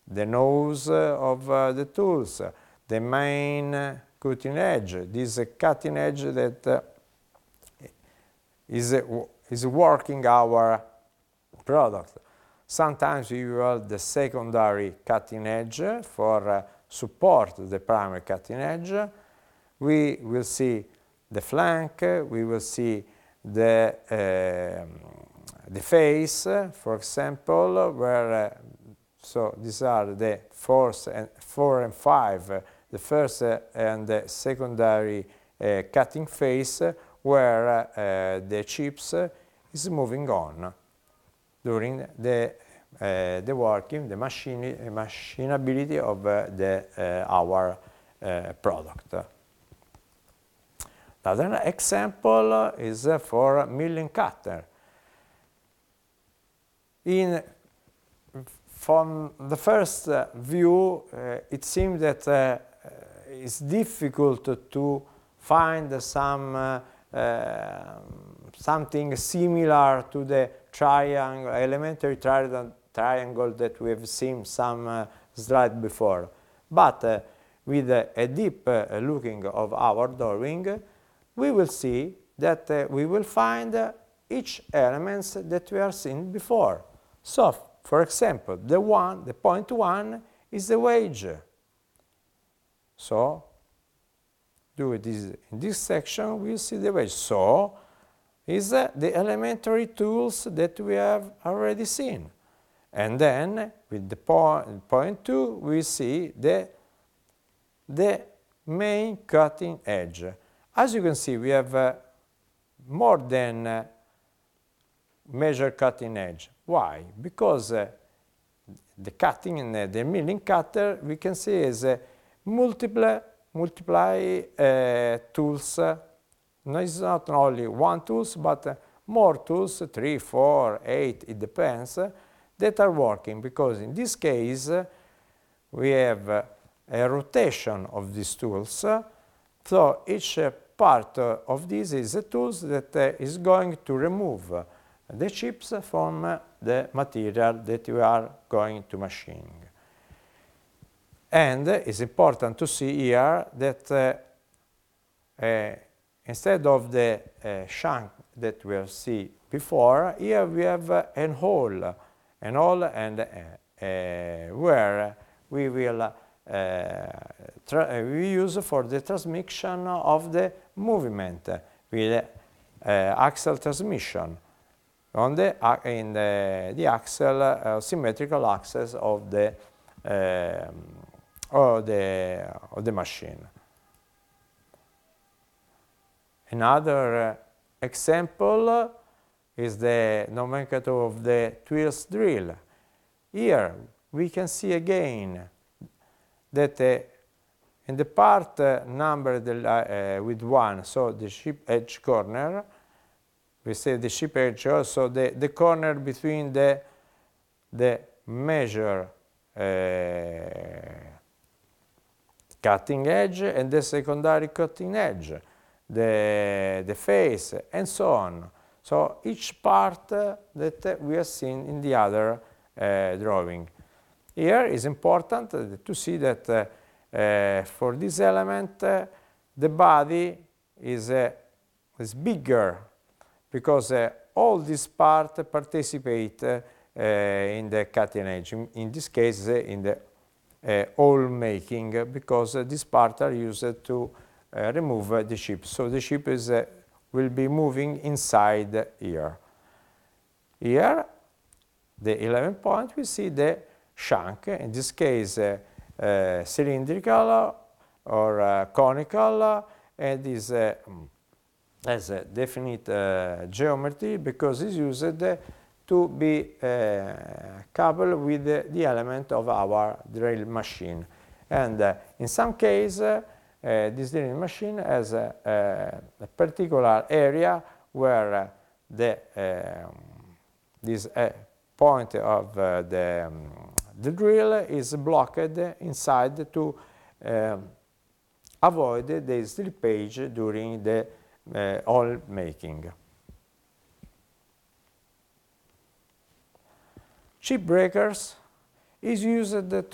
the nose of the tools, the main cutting edge. This cutting edge that is working our product. Sometimes we use the secondary cutting edge for support the primary cutting edge. We will see the flank, we will see the face, for example, where so these are the 4 and 5, the first and the secondary cutting face, where the chips is moving on during the working, the machinability of our product. Another example is for milling cutter. From the first view, it seems that it's difficult to find something similar to the triangle, elementary triangle that we have seen some slide before. But with a deep looking of our drawing, we will see that we will find each elements that we are seen before. So, for example, the point 1 is the wedge. So, in this section, we see the wedge. So, is the elementary tools that we have already seen. And then, with the point 2, we see the main cutting edge. As you can see, we have more than measure cutting edge. Why? Because the cutting and the milling cutter, we can see is multiply tools. No, it's not only one tools, but more tools, 3, 4, 8, it depends, that are working, because in this case we have a rotation of these tools. So each part of this is a tool that is going to remove the chips from the material that we are going to machine. And it's important to see here that instead of the shank that we have seen before, here we have a hole and where we will we use for the transmission of the movement with axle transmission on the axle symmetrical axis of the machine. Another example is the nomenclature of the twist drill. Here we can see again that in the part numbered with 1, so the ship edge corner, we say the ship edge, also the corner between the measure cutting edge and the secondary cutting edge, the face, and so on. So each part that we have seen in the other drawing. Here is important to see that for this element the body is bigger, because all these parts participate in the cutting edge, in this case in the hole making, because these parts are used to remove the chip. So the chip will be moving inside here. Here, the 11 point, we see the shank, in this case cylindrical or conical, and is has a definite geometry, because it's used to be coupled with the element of our drill machine. And in some case, this drilling machine has a particular area where this point of the drill is blocked inside to avoid the slippage during the hole making. Chip breakers is used